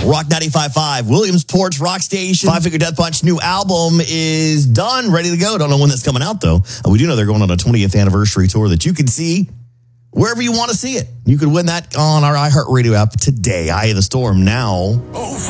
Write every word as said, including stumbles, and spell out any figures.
Rock ninety-five point five, Williamsport's Rock Station. Five Finger Death Punch new album is done, ready to go. Don't know when that's coming out, though. Uh, we do know they're going on a twentieth anniversary tour that you can see wherever you want to see it. You could win that on our iHeartRadio app today. Eye of the Storm now.